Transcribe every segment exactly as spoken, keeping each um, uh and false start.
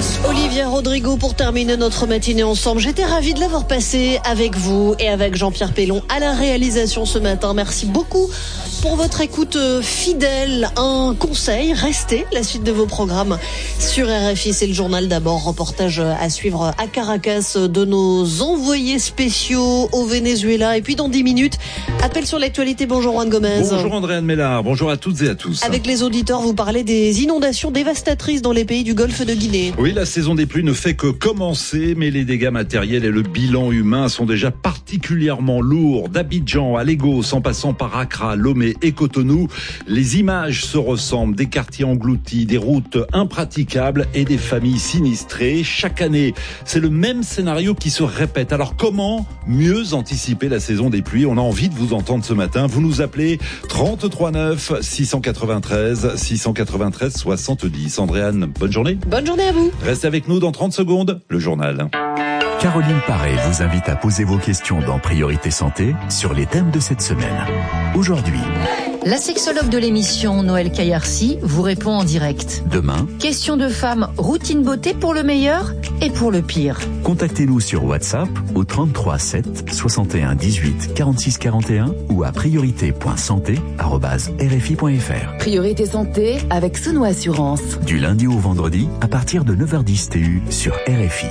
Olivia Rodrigo pour terminer notre matinée ensemble. J'étais ravie de l'avoir passé avec vous et avec Jean-Pierre Pellon à la réalisation ce matin. Merci beaucoup pour votre écoute fidèle. Un conseil, restez la suite de vos programmes sur R F I. C'est le journal d'abord, reportage à suivre à Caracas de nos envoyés spéciaux au Venezuela. Et puis dans dix minutes, appel sur l'actualité. Bonjour Juan Gomez. Bonjour Andréane Mélard, bonjour à toutes et à tous. Avec les auditeurs, vous parlez des inondations dévastatrices dans les pays du Golfe de Guinée. Oui, la saison des pluies ne fait que commencer, mais les dégâts matériels et le bilan humain sont déjà particulièrement lourds. D'Abidjan à Lagos, en passant par Accra, Lomé et Cotonou, les images se ressemblent, des quartiers engloutis, des routes impraticables et des familles sinistrées. Chaque année, c'est le même scénario qui se répète. Alors comment mieux anticiper la saison des pluies? On a envie de vous entendre ce matin. Vous nous appelez trente-trois neuf six cent quatre-vingt-treize six cent quatre-vingt-treize soixante-dix. Andréane, bonne journée. Bonne journée à vous. Restez avec nous dans trente secondes, le journal. Caroline Paré vous invite à poser vos questions dans Priorité Santé sur les thèmes de cette semaine. Aujourd'hui, la sexologue de l'émission, Noël Kayarsi, vous répond en direct. Demain, question de femme, routine beauté pour le meilleur et pour le pire. Contactez-nous sur WhatsApp au trente-trois sept soixante et un dix-huit quarante-six quarante et un ou à priorité point santé arobase r f i point f r. Priorité Santé avec Sono Assurance. Du lundi au vendredi à partir de neuf heures dix T U sur R F I.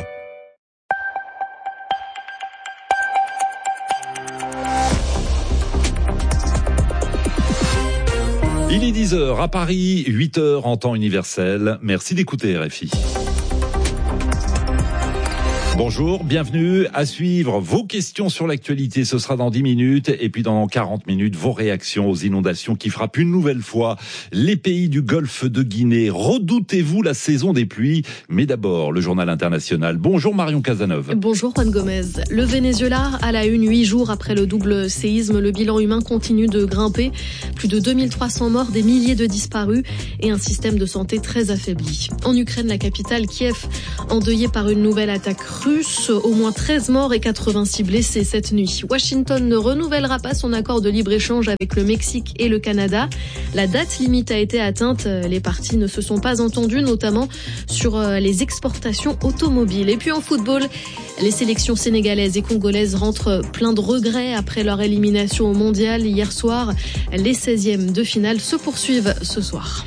Il est dix heures à Paris, huit heures en temps universel. Merci d'écouter R F I. Bonjour, bienvenue. À suivre vos questions sur l'actualité, ce sera dans dix minutes. Et puis dans quarante minutes, vos réactions aux inondations qui frappent une nouvelle fois les pays du Golfe de Guinée. Redoutez-vous la saison des pluies? Mais d'abord, le journal international. Bonjour Marion Cazeneuve. Bonjour Juan Gomez. Le Venezuela à la une, huit jours après le double séisme. Le bilan humain continue de grimper. Plus de deux mille trois cents morts, des milliers de disparus et un système de santé très affaibli. En Ukraine, la capitale Kiev, endeuillée par une nouvelle attaque russe. Au moins treize morts et quatre-vingt-six blessés cette nuit. Washington ne renouvellera pas son accord de libre-échange avec le Mexique et le Canada. La date limite a été atteinte. Les parties ne se sont pas entendues, notamment sur les exportations automobiles. Et puis en football, les sélections sénégalaises et congolaises rentrent plein de regrets après leur élimination au mondial hier soir. Les seizièmes de finale se poursuivent ce soir.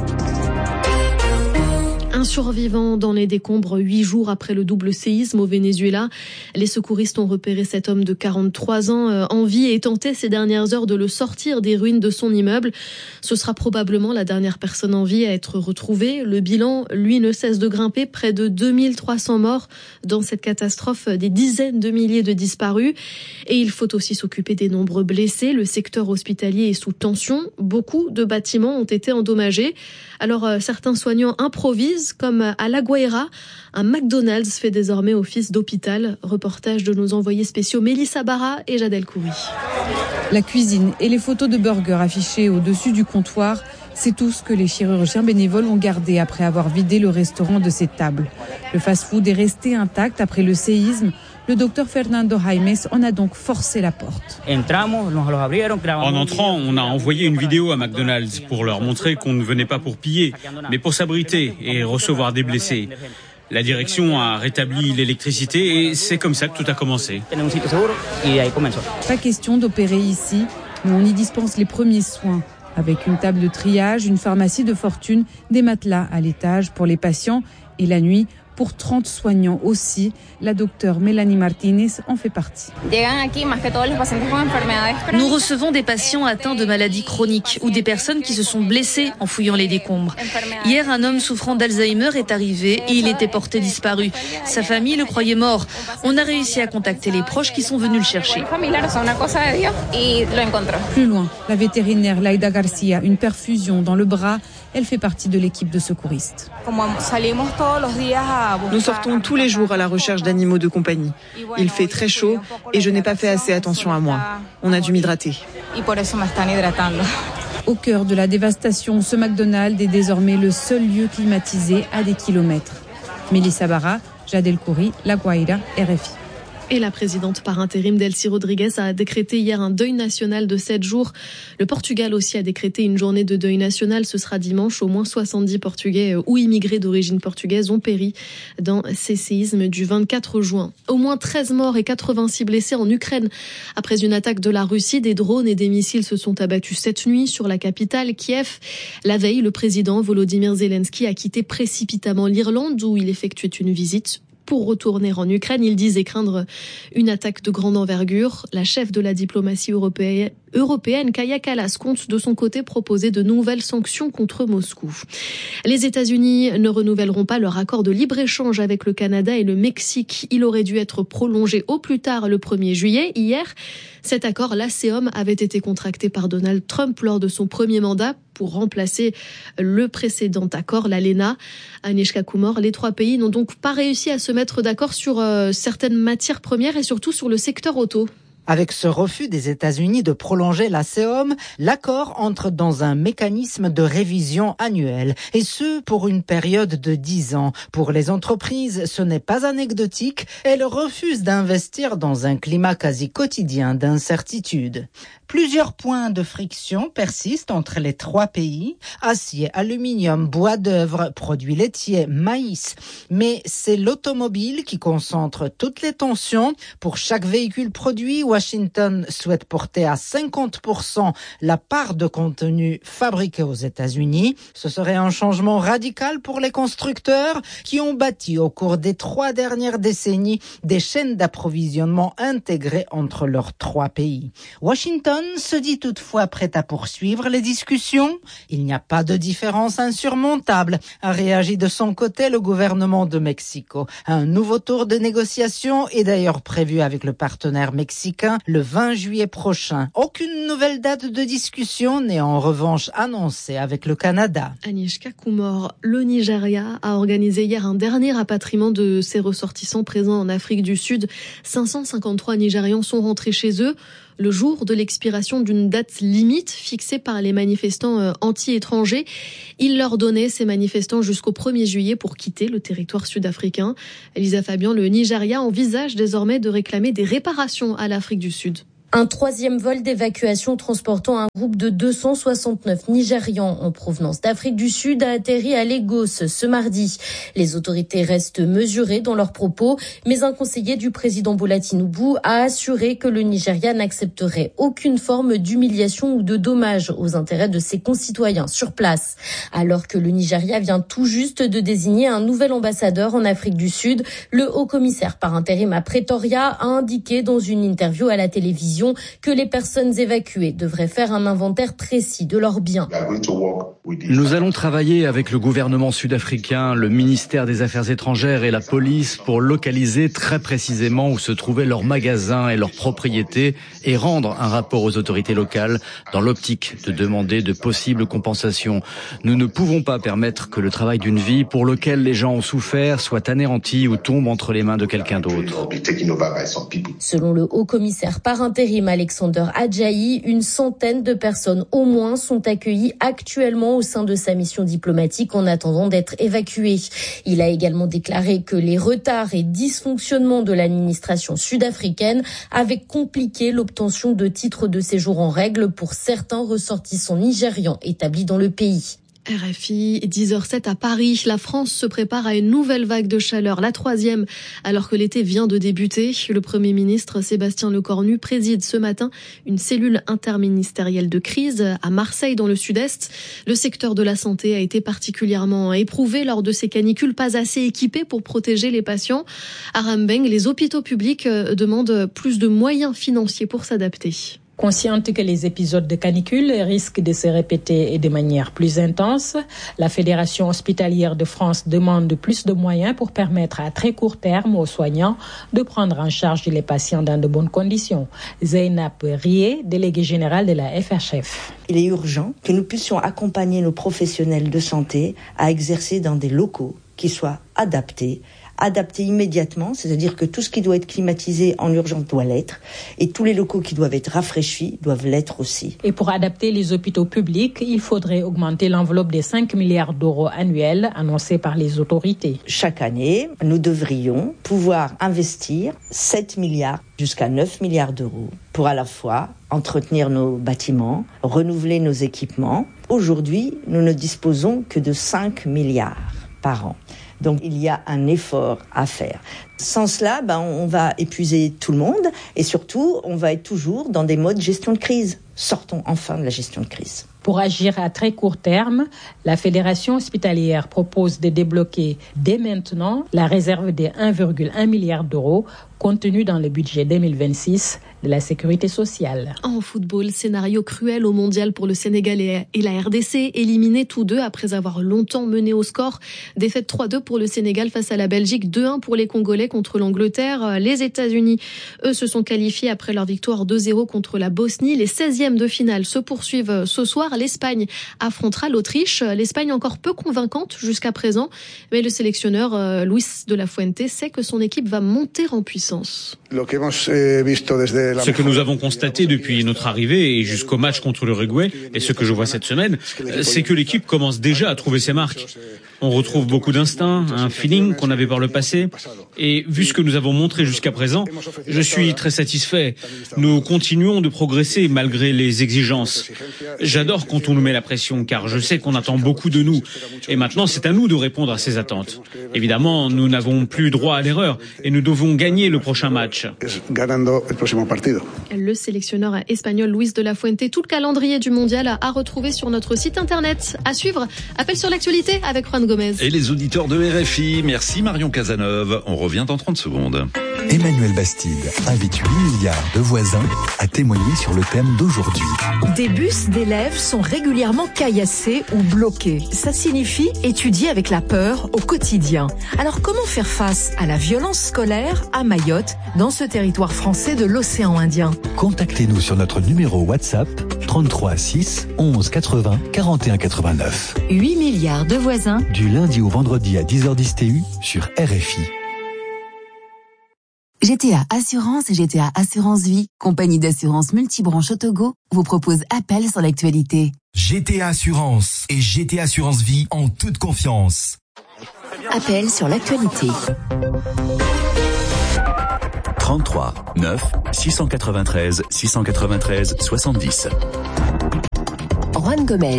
Un survivant dans les décombres huit jours après le double séisme au Venezuela. Les secouristes ont repéré cet homme de quarante-trois ans en vie et tenté ces dernières heures de le sortir des ruines de son immeuble. Ce sera probablement la dernière personne en vie à être retrouvée. Le bilan, lui, ne cesse de grimper. Près de deux mille trois cents morts dans cette catastrophe, des dizaines de milliers de disparus. Et il faut aussi s'occuper des nombreux blessés. Le secteur hospitalier est sous tension. Beaucoup de bâtiments ont été endommagés. Alors certains soignants improvisent, comme à La Guaira. Un McDonald's fait désormais office d'hôpital. Reportage de nos envoyés spéciaux Mélissa Barra et Jadel Khoury. La cuisine et les photos de burgers affichées au-dessus du comptoir, c'est tout ce que les chirurgiens bénévoles ont gardé après avoir vidé le restaurant de ses tables. Le fast-food est resté intact après le séisme. Le docteur Fernando Jaimes en a donc forcé la porte. En entrant, on a envoyé une vidéo à McDonald's pour leur montrer qu'on ne venait pas pour piller, mais pour s'abriter et recevoir des blessés. La direction a rétabli l'électricité et c'est comme ça que tout a commencé. Pas question d'opérer ici, mais on y dispense les premiers soins. Avec une table de triage, une pharmacie de fortune, des matelas à l'étage pour les patients et la nuit, pour trente soignants aussi. La docteure Mélanie Martinez en fait partie. Nous recevons des patients atteints de maladies chroniques ou des personnes qui se sont blessées en fouillant les décombres. Hier, un homme souffrant d'Alzheimer est arrivé et il était porté disparu. Sa famille le croyait mort. On a réussi à contacter les proches qui sont venus le chercher. Plus loin, la vétérinaire Laida Garcia, une perfusion dans le bras. Elle fait partie de l'équipe de secouristes. Nous sortons tous les jours à la recherche d'animaux de compagnie. Il fait très chaud et je n'ai pas fait assez attention à moi. On a dû m'hydrater. Au cœur de la dévastation, ce McDonald's est désormais le seul lieu climatisé à des kilomètres. Mélissa Barra, Jadel Khoury, La Guaira, R F I. Et la présidente par intérim Delcy Rodrigues a décrété hier un deuil national de sept jours. Le Portugal aussi a décrété une journée de deuil national. Ce sera dimanche. Au moins soixante-dix Portugais ou immigrés d'origine portugaise ont péri dans ces séismes du vingt-quatre juin. Au moins treize morts et quatre-vingt-six blessés en Ukraine. Après une attaque de la Russie, des drones et des missiles se sont abattus cette nuit sur la capitale, Kiev. La veille, le président Volodymyr Zelensky a quitté précipitamment l'Irlande où il effectuait une visite pour retourner en Ukraine. Il disait craindre une attaque de grande envergure. La chef de la diplomatie européenne, européenne Kaja Kallas, compte de son côté proposer de nouvelles sanctions contre Moscou. Les États-Unis ne renouvelleront pas leur accord de libre-échange avec le Canada et le Mexique. Il aurait dû être prolongé au plus tard le premier juillet. Hier, cet accord, l'A C E M, avait été contracté par Donald Trump lors de son premier mandat pour remplacer le précédent accord, l'A L E N A. Anichka Kumor, les trois pays n'ont donc pas réussi à se mettre d'accord sur euh, certaines matières premières et surtout sur le secteur auto. Avec ce refus des États-Unis de prolonger l'A C E M, l'accord entre dans un mécanisme de révision annuelle, et ce pour une période de dix ans. Pour les entreprises, ce n'est pas anecdotique, elles refusent d'investir dans un climat quasi quotidien d'incertitude. Plusieurs points de friction persistent entre les trois pays, acier, aluminium, bois d'œuvre, produits laitiers, maïs. Mais c'est l'automobile qui concentre toutes les tensions. Pour chaque véhicule produit, Washington souhaite porter à cinquante pour cent la part de contenu fabriqué aux États-Unis. Ce serait un changement radical pour les constructeurs qui ont bâti au cours des trois dernières décennies des chaînes d'approvisionnement intégrées entre leurs trois pays. Washington se dit toutefois prêt à poursuivre les discussions. Il n'y a pas de différence insurmontable, a réagi de son côté le gouvernement de Mexico. Un nouveau tour de négociation est d'ailleurs prévu avec le partenaire mexicain le vingt juillet prochain. Aucune nouvelle date de discussion n'est en revanche annoncée avec le Canada. Anichka Kumor, le Nigeria a organisé hier un dernier rapatriement de ses ressortissants présents en Afrique du Sud. cinq cent cinquante-trois Nigérians sont rentrés chez eux le jour de l'expiration d'une date limite fixée par les manifestants anti-étrangers. Il leur donnait, ces manifestants, jusqu'au premier juillet pour quitter le territoire sud-africain. Elisa Fabian, le Nigeria envisage désormais de réclamer des réparations à l'Afrique du Sud. Un troisième vol d'évacuation transportant un groupe de deux cent soixante-neuf Nigérians en provenance d'Afrique du Sud a atterri à Lagos ce mardi. Les autorités restent mesurées dans leurs propos, mais un conseiller du président Bola Tinubu a assuré que le Nigeria n'accepterait aucune forme d'humiliation ou de dommage aux intérêts de ses concitoyens sur place. Alors que le Nigeria vient tout juste de désigner un nouvel ambassadeur en Afrique du Sud, le haut-commissaire par intérim à Pretoria a indiqué dans une interview à la télévision que les personnes évacuées devraient faire un inventaire précis de leurs biens. Nous allons travailler avec le gouvernement sud-africain, le ministère des Affaires étrangères et la police pour localiser très précisément où se trouvaient leurs magasins et leurs propriétés et rendre un rapport aux autorités locales dans l'optique de demander de possibles compensations. Nous ne pouvons pas permettre que le travail d'une vie pour lequel les gens ont souffert soit anéanti ou tombe entre les mains de quelqu'un d'autre. Selon le haut-commissaire par intérim Alexander Adjahi, une centaine de personnes au moins sont accueillies actuellement au sein de sa mission diplomatique en attendant d'être évacuées. Il a également déclaré que les retards et dysfonctionnements de l'administration sud-africaine avaient compliqué l'obtention de titres de séjour en règle pour certains ressortissants nigérians établis dans le pays. R F I, dix heures zéro sept à Paris. La France se prépare à une nouvelle vague de chaleur, la troisième, alors que l'été vient de débuter. Le Premier ministre Sébastien Lecornu préside ce matin une cellule interministérielle de crise à Marseille, dans le sud-est. Le secteur de la santé a été particulièrement éprouvé lors de ces canicules, pas assez équipés pour protéger les patients. À Rambeng, les hôpitaux publics demandent plus de moyens financiers pour s'adapter. Consciente que les épisodes de canicule risquent de se répéter et de manière plus intense, la Fédération hospitalière de France demande plus de moyens pour permettre à très court terme aux soignants de prendre en charge les patients dans de bonnes conditions. Zeynab Rié, déléguée générale de la F H F. Il est urgent que nous puissions accompagner nos professionnels de santé à exercer dans des locaux qui soient adaptés adapter immédiatement, c'est-à-dire que tout ce qui doit être climatisé en urgence doit l'être, et tous les locaux qui doivent être rafraîchis doivent l'être aussi. Et pour adapter les hôpitaux publics, il faudrait augmenter l'enveloppe des cinq milliards d'euros annuels annoncés par les autorités. Chaque année, nous devrions pouvoir investir sept milliards jusqu'à neuf milliards d'euros pour à la fois entretenir nos bâtiments, renouveler nos équipements. Aujourd'hui, nous ne disposons que de cinq milliards par an. Donc il y a un effort à faire. Sans cela, ben, on va épuiser tout le monde et surtout, on va être toujours dans des modes gestion de crise. Sortons enfin de la gestion de crise. Pour agir à très court terme, la Fédération hospitalière propose de débloquer dès maintenant la réserve des un virgule un milliard d'euros contenue dans le budget deux mille vingt-six de la sécurité sociale. En football, scénario cruel au mondial pour le Sénégal et la R D C, éliminés tous deux après avoir longtemps mené au score. Défaite trois deux pour le Sénégal face à la Belgique, deux un pour les Congolais contre l'Angleterre. Les États-Unis, eux, se sont qualifiés après leur victoire deux zéro contre la Bosnie. Les seizièmes de finale se poursuivent ce soir. L'Espagne affrontera l'Autriche. L'Espagne encore peu convaincante jusqu'à présent, mais le sélectionneur Luis de la Fuente sait que son équipe va monter en puissance. Ce que nous avons constaté depuis notre arrivée et jusqu'au match contre l'Uruguay, et ce que je vois cette semaine, c'est que l'équipe commence déjà à trouver ses marques. On retrouve beaucoup d'instinct, un feeling qu'on avait par le passé. Et vu ce que nous avons montré jusqu'à présent, je suis très satisfait. Nous continuons de progresser malgré les exigences. J'adore quand on nous met la pression, car je sais qu'on attend beaucoup de nous. Et maintenant, c'est à nous de répondre à ces attentes. Évidemment, nous n'avons plus droit à l'erreur et nous devons gagner le prochain match. Le sélectionneur espagnol Luis de la Fuente, tout le calendrier du mondial à retrouver sur notre site internet. À suivre, appel sur l'actualité avec Juan Gomez. Et les auditeurs de R F I, merci Marion Cazeneuve. On revient dans trente secondes. Emmanuel Bastide invite huit milliards de voisins à témoigner sur le thème d'aujourd'hui. Des bus d'élèves sont régulièrement caillassés ou bloqués. Ça signifie étudier avec la peur au quotidien. Alors comment faire face à la violence scolaire à Mayotte, dans ce territoire français de l'océan Indien? Contactez-nous sur notre numéro WhatsApp trente-trois six onze quatre-vingts quarante et un quatre-vingt-neuf. huit milliards de voisins. Du lundi au vendredi à dix heures dix T U sur R F I. G T A Assurance et G T A Assurance Vie, compagnie d'assurance multibranche au Togo, vous propose appel sur l'actualité. G T A Assurance et G T A Assurance Vie en toute confiance. Appel sur l'actualité. trente-trois neuf six cent quatre-vingt-treize six cent quatre-vingt-treize soixante-dix. Juan Gomez.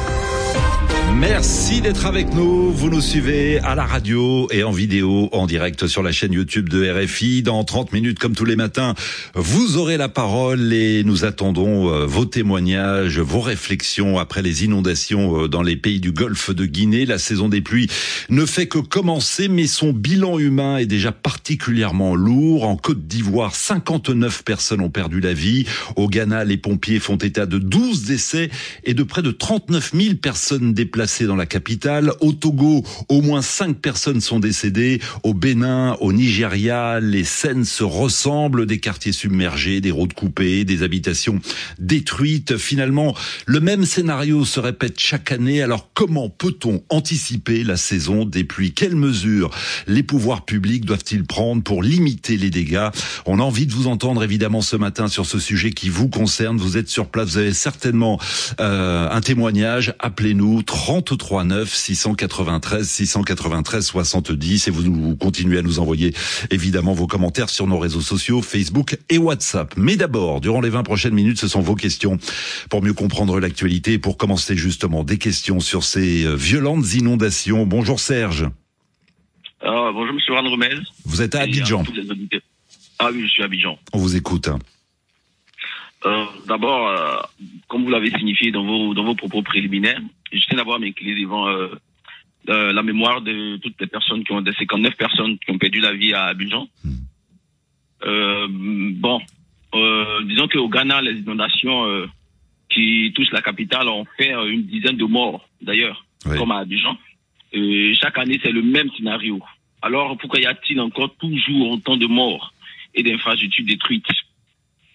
Merci d'être avec nous. Vous nous suivez à la radio et en vidéo, en direct sur la chaîne YouTube de R F I. Dans trente minutes, comme tous les matins, vous aurez la parole et nous attendons vos témoignages, vos réflexions après les inondations dans les pays du Golfe de Guinée. La saison des pluies ne fait que commencer, mais son bilan humain est déjà particulièrement lourd. En Côte d'Ivoire, cinquante-neuf personnes ont perdu la vie. Au Ghana, les pompiers font état de douze décès et de près de trente-neuf mille personnes déplacées dans la capitale. Au Togo, au moins cinq personnes sont décédées. Au Bénin, au Nigeria, les scènes se ressemblent. Des quartiers submergés, des routes coupées, des habitations détruites. Finalement, le même scénario se répète chaque année. Alors comment peut-on anticiper la saison des pluies? Quelles mesures les pouvoirs publics doivent-ils prendre pour limiter les dégâts? On a envie de vous entendre évidemment ce matin sur ce sujet qui vous concerne. Vous êtes sur place, vous avez certainement euh, un témoignage. Appelez-nous trente-trois neuf six cent quatre-vingt-treize six cent quatre-vingt-treize soixante-dix et vous, vous continuez à nous envoyer évidemment vos commentaires sur nos réseaux sociaux, Facebook et WhatsApp. Mais d'abord, durant les vingt prochaines minutes, ce sont vos questions pour mieux comprendre l'actualité et pour commencer justement des questions sur ces violentes inondations. Bonjour Serge. Ah, bonjour Monsieur Juan Gomez. Vous êtes à Abidjan. Ah oui, je suis à Abidjan. On vous écoute. Euh, d'abord, euh, comme vous l'avez signifié dans vos dans vos propos préliminaires, je tiens d'abord à m'incliner devant euh, euh, la mémoire de toutes les personnes qui ont des cinquante-neuf personnes qui ont perdu la vie à Abidjan. Mmh. Euh, bon, euh, disons qu'au Ghana, les inondations euh, qui touchent la capitale ont fait euh, une dizaine de morts, d'ailleurs, oui. Comme à Abidjan. Et chaque année, c'est le même scénario. Alors, pourquoi y a-t-il encore toujours autant de morts et d'infrastructures détruites?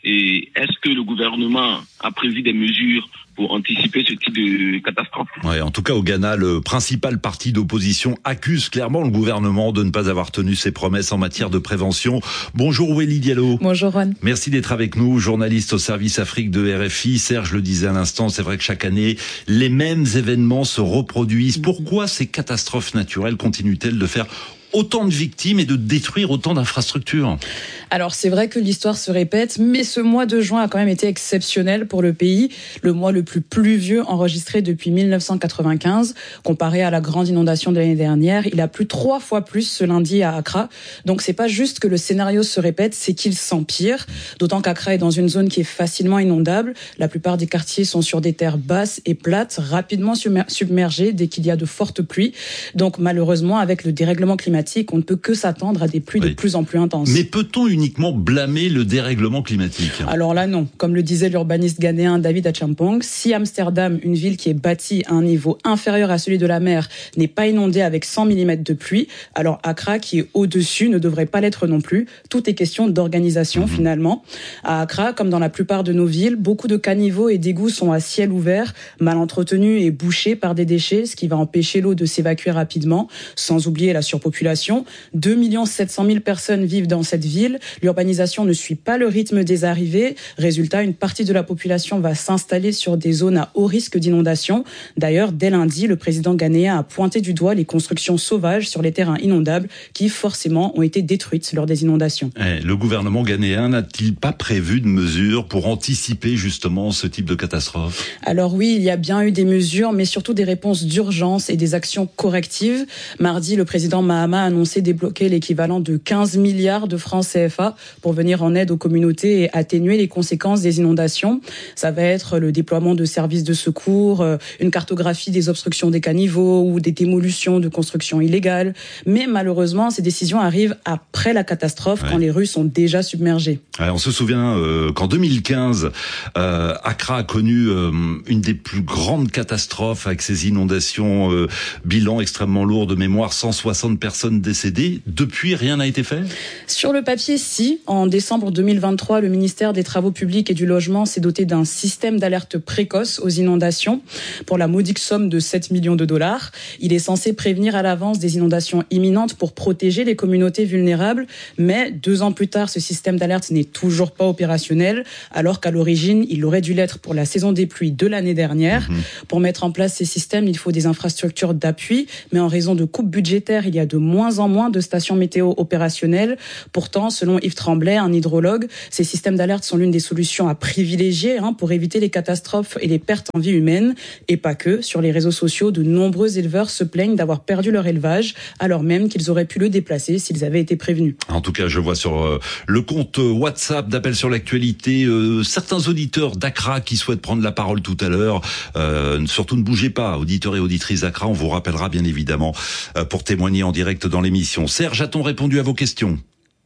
Et est-ce que le gouvernement a prévu des mesures pour anticiper ce type de catastrophe? Ouais, en tout cas, au Ghana, le principal parti d'opposition accuse clairement le gouvernement de ne pas avoir tenu ses promesses en matière de prévention. Bonjour Wélie Diallo. Bonjour Ron. Merci d'être avec nous, journaliste au service Afrique de R F I. Serge le disait à l'instant, c'est vrai que chaque année, les mêmes événements se reproduisent. Pourquoi ces catastrophes naturelles continuent-elles de faire autant de victimes et de détruire autant d'infrastructures? Alors c'est vrai que l'histoire se répète, mais ce mois de juin a quand même été exceptionnel pour le pays. Le mois le plus pluvieux enregistré depuis mille neuf cent quatre-vingt-quinze. Comparé à la grande inondation de l'année dernière, il a plu trois fois plus ce lundi à Accra. Donc c'est pas juste que le scénario se répète, c'est qu'il s'empire. D'autant qu'Accra est dans une zone qui est facilement inondable. La plupart des quartiers sont sur des terres basses et plates, rapidement submergées dès qu'il y a de fortes pluies. Donc malheureusement, avec le dérèglement climatique, on ne peut que s'attendre à des pluies oui. de plus en plus intenses. Mais peut-on uniquement blâmer le dérèglement climatique? Alors là, non. Comme le disait l'urbaniste ghanéen David Achampong, si Amsterdam, une ville qui est bâtie à un niveau inférieur à celui de la mer, n'est pas inondée avec cent millimètres de pluie, alors Accra, qui est au-dessus, ne devrait pas l'être non plus. Tout est question d'organisation, mmh. finalement. À Accra, comme dans la plupart de nos villes, beaucoup de caniveaux et d'égouts sont à ciel ouvert, mal entretenus et bouchés par des déchets, ce qui va empêcher l'eau de s'évacuer rapidement, sans oublier la surpopulation. deux millions sept cent mille personnes vivent dans cette ville. L'urbanisation ne suit pas le rythme des arrivées. Résultat, une partie de la population va s'installer sur des zones à haut risque d'inondation. D'ailleurs, dès lundi, le président ghanéen a pointé du doigt les constructions sauvages sur les terrains inondables qui, forcément, ont été détruites lors des inondations. Eh, le gouvernement ghanéen n'a-t-il pas prévu de mesures pour anticiper justement ce type de catastrophe? Alors oui, il y a bien eu des mesures, mais surtout des réponses d'urgence et des actions correctives. Mardi, le président Mahama a annoncé débloquer l'équivalent de quinze milliards de francs C F A pour venir en aide aux communautés et atténuer les conséquences des inondations. Ça va être le déploiement de services de secours, une cartographie des obstructions des caniveaux ou des démolutions de constructions illégales. Mais malheureusement, ces décisions arrivent après la catastrophe, ouais. quand les rues sont déjà submergées. Ouais, on se souvient euh, qu'en deux mille quinze, euh, Accra a connu euh, une des plus grandes catastrophes avec ces inondations, euh, bilan extrêmement lourd de mémoire, cent soixante personnes décédées. Depuis, rien n'a été fait? Sur le papier, si. En décembre deux mille vingt-trois, le ministère des Travaux publics et du Logement s'est doté d'un système d'alerte précoce aux inondations pour la modique somme de sept millions de dollars. Il est censé prévenir à l'avance des inondations imminentes pour protéger les communautés vulnérables. Mais deux ans plus tard, ce système d'alerte n'est toujours pas opérationnel, alors qu'à l'origine, il aurait dû l'être pour la saison des pluies de l'année dernière. Mmh. Pour mettre en place ces systèmes, il faut des infrastructures d'appui, mais en raison de coupes budgétaires, il y a de moins en moins de stations météo opérationnelles. Pourtant, selon Yves Tremblay, un hydrologue, ces systèmes d'alerte sont l'une des solutions à privilégier hein, pour éviter les catastrophes et les pertes en vie humaine. Et pas que. Sur les réseaux sociaux, de nombreux éleveurs se plaignent d'avoir perdu leur élevage, alors même qu'ils auraient pu le déplacer s'ils avaient été prévenus. En tout cas, je vois sur euh, le compte WhatsApp d'Appel sur l'actualité euh, certains auditeurs d'Accra qui souhaitent prendre la parole tout à l'heure. Euh, surtout ne bougez pas, auditeurs et auditrices d'Accra, on vous rappellera bien évidemment euh, pour témoigner en direct dans l'émission. Serge, a-t-on répondu à vos questions?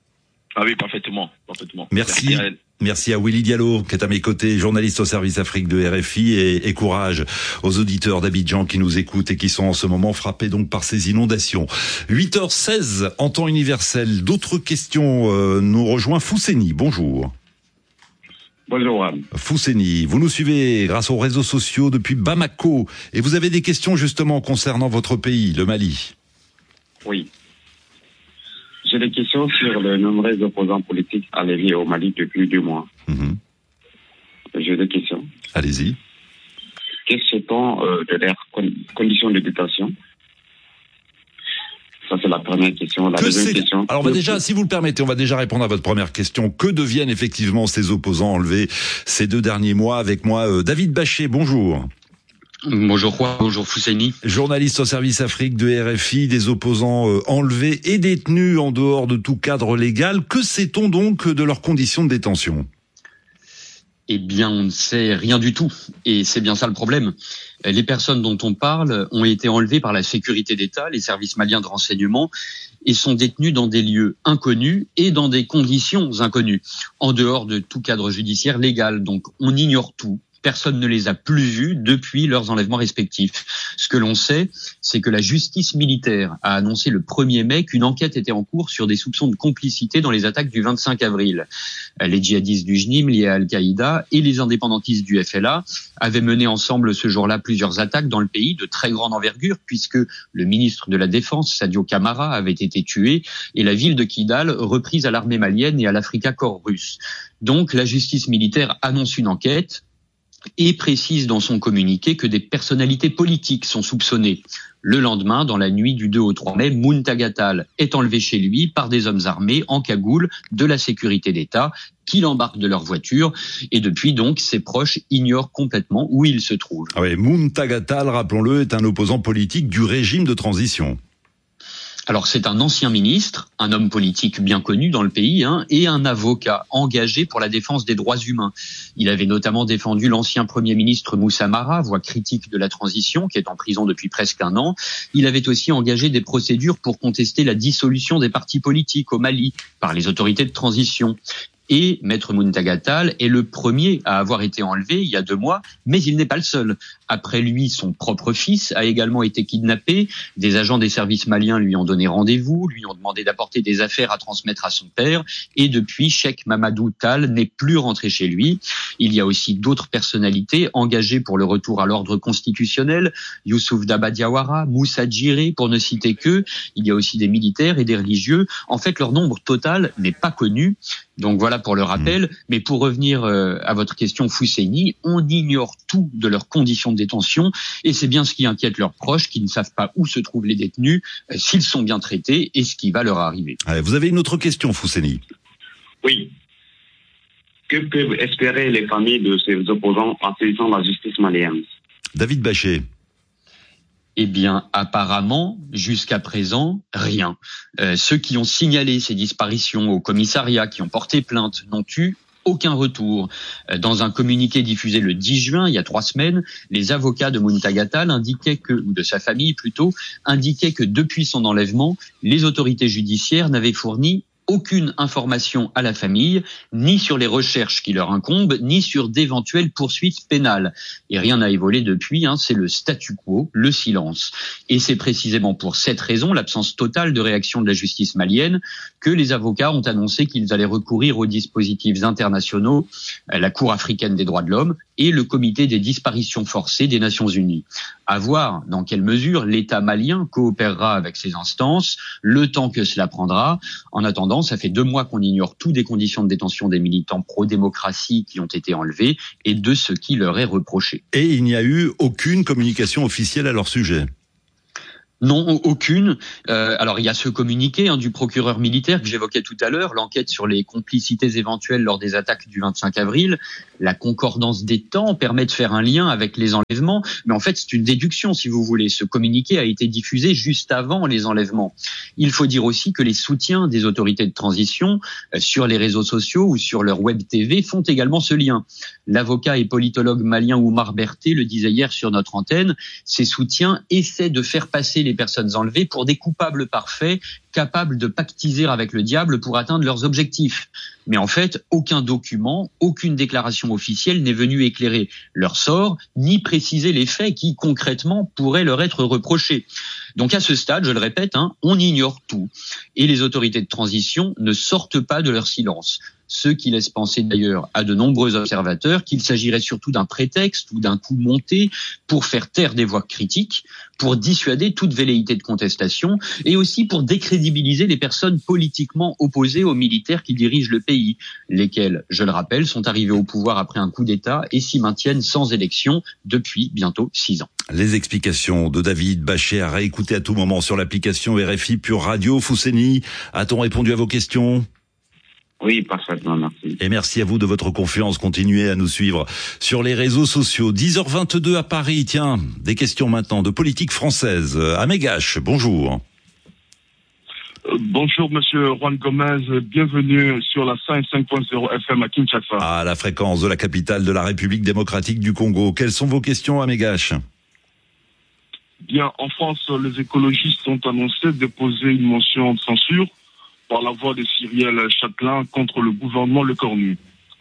Ah oui, parfaitement, parfaitement. Merci. Merci. Merci à Wélie Diallo, qui est à mes côtés, journaliste au service Afrique de R F I, et, et courage aux auditeurs d'Abidjan qui nous écoutent et qui sont en ce moment frappés donc par ces inondations. huit heures seize en temps universel. D'autres questions euh, nous rejoint Fousseni. Bonjour. Bonjour. Fousseni, vous nous suivez grâce aux réseaux sociaux depuis Bamako et vous avez des questions justement concernant votre pays, le Mali. Oui. J'ai des questions sur les nombreux opposants politiques arrivés au Mali depuis deux mois. Mmh. J'ai des questions. Allez-y. Qu'est-ce que sont euh, de leurs con- conditions de détention? Ça, c'est la première question. La que deuxième c'est... question. Alors, on va déjà, si vous le permettez, on va déjà répondre à votre première question. Que deviennent effectivement ces opposants enlevés ces deux derniers mois? Avec moi, euh, David Bachet, bonjour. Bonjour Juan, bonjour Fousseni. Journaliste au service Afrique de R F I, des opposants euh, enlevés et détenus en dehors de tout cadre légal. Que sait-on donc de leurs conditions de détention? Eh bien, on ne sait rien du tout. Et c'est bien ça le problème. Les personnes dont on parle ont été enlevées par la sécurité d'État, les services maliens de renseignement, et sont détenues dans des lieux inconnus et dans des conditions inconnues, en dehors de tout cadre judiciaire légal. Donc, on ignore tout. Personne ne les a plus vus depuis leurs enlèvements respectifs. Ce que l'on sait, c'est que la justice militaire a annoncé le premier mai qu'une enquête était en cours sur des soupçons de complicité dans les attaques du vingt-cinq avril. Les djihadistes du J N I M liés à Al-Qaïda et les indépendantistes du F L A avaient mené ensemble ce jour-là plusieurs attaques dans le pays de très grande envergure, puisque le ministre de la Défense, Sadio Camara, avait été tué et la ville de Kidal reprise à l'armée malienne et à l'Africa Corps russe. Donc la justice militaire annonce une enquête et précise dans son communiqué que des personnalités politiques sont soupçonnées. Le lendemain, dans la nuit du deux au trois mai, Muntagha Tall est enlevé chez lui par des hommes armés en cagoule de la sécurité d'État qui l'embarquent de leur voiture. Et depuis donc, ses proches ignorent complètement où il se trouve. Ah oui, Muntagha Tall, rappelons-le, est un opposant politique du régime de transition. Alors c'est un ancien ministre, un homme politique bien connu dans le pays, hein, et un avocat engagé pour la défense des droits humains. Il avait notamment défendu l'ancien Premier ministre Moussa Mara, voix critique de la transition, qui est en prison depuis presque un an. Il avait aussi engagé des procédures pour contester la dissolution des partis politiques au Mali par les autorités de transition. Et Maître Muntagha Tall est le premier à avoir été enlevé il y a deux mois, mais il n'est pas le seul. Après lui, son propre fils a également été kidnappé. Des agents des services maliens lui ont donné rendez-vous, lui ont demandé d'apporter des affaires à transmettre à son père. Et depuis, Cheikh Mamadou Tall n'est plus rentré chez lui. Il y a aussi d'autres personnalités engagées pour le retour à l'ordre constitutionnel. Youssouf Daba Diawara, Moussa Djiré, pour ne citer qu'eux. Il y a aussi des militaires et des religieux. En fait, leur nombre total n'est pas connu. Donc voilà pour le rappel. Mmh. Mais pour revenir euh, à votre question, Fousseini, on ignore tout de leurs conditions de détention et c'est bien ce qui inquiète leurs proches qui ne savent pas où se trouvent les détenus, euh, s'ils sont bien traités et ce qui va leur arriver. Allez, vous avez une autre question, Fousseini? Oui. Que peuvent espérer les familles de ces opposants en saisissant la justice malienne? David Bachet. Eh bien, apparemment, jusqu'à présent, rien. Euh, ceux qui ont signalé ces disparitions au commissariat, qui ont porté plainte, n'ont eu aucun retour. Dans un communiqué diffusé le dix juin, il y a trois semaines, les avocats de Muntagha Tall indiquaient que, ou de sa famille plutôt, indiquaient que depuis son enlèvement, les autorités judiciaires n'avaient fourni aucune information à la famille, ni sur les recherches qui leur incombent, ni sur d'éventuelles poursuites pénales. Et rien n'a évolué depuis, hein, c'est le statu quo, le silence. Et c'est précisément pour cette raison, l'absence totale de réaction de la justice malienne, que les avocats ont annoncé qu'ils allaient recourir aux dispositifs internationaux, la Cour africaine des droits de l'homme et le Comité des disparitions forcées des Nations Unies. À voir dans quelle mesure l'État malien coopérera avec ces instances, le temps que cela prendra. En attendant, ça fait deux mois qu'on ignore tout des conditions de détention des militants pro-démocratie qui ont été enlevés et de ce qui leur est reproché. Et il n'y a eu aucune communication officielle à leur sujet? Non, aucune. Euh, alors il y a ce communiqué hein, du procureur militaire que j'évoquais tout à l'heure, l'enquête sur les complicités éventuelles lors des attaques du vingt-cinq avril. La concordance des temps permet de faire un lien avec les enlèvements, mais en fait c'est une déduction si vous voulez. Ce communiqué a été diffusé juste avant les enlèvements. Il faut dire aussi que les soutiens des autorités de transition euh, sur les réseaux sociaux ou sur leur web T V font également ce lien. L'avocat et politologue malien Oumar Berté le disait hier sur notre antenne, ces soutiens essaient de faire passer les personnes enlevées pour des coupables parfaits, capables de pactiser avec le diable pour atteindre leurs objectifs. Mais en fait, aucun document, aucune déclaration officielle n'est venu éclairer leur sort, ni préciser les faits qui, concrètement, pourraient leur être reprochés. Donc à ce stade, je le répète, hein, on ignore tout. Et les autorités de transition ne sortent pas de leur silence. Ce qui laisse penser d'ailleurs à de nombreux observateurs qu'il s'agirait surtout d'un prétexte ou d'un coup monté pour faire taire des voix critiques, pour dissuader toute velléité de contestation et aussi pour décrédibiliser les personnes politiquement opposées aux militaires qui dirigent le pays, lesquels, je le rappelle, sont arrivés au pouvoir après un coup d'État et s'y maintiennent sans élection depuis bientôt six ans. Les explications de David Bachet à réécouter à tout moment sur l'application R F I Pure Radio. Fousseini, a-t-on répondu à vos questions ? Oui, parfaitement, merci. Et merci à vous de votre confiance. Continuez à nous suivre sur les réseaux sociaux. dix heures vingt-deux à Paris. Tiens, des questions maintenant de politique française. Amégache, bonjour. Euh, bonjour, monsieur Juan Gomez. Bienvenue sur la cent cinq point zéro F M à Kinshasa. À la fréquence de la capitale de la République démocratique du Congo. Quelles sont vos questions, Amégache ? Bien, en France, les écologistes ont annoncé déposer une motion de censure par la voix de Cyrielle Châtelain contre le gouvernement Le Cornu.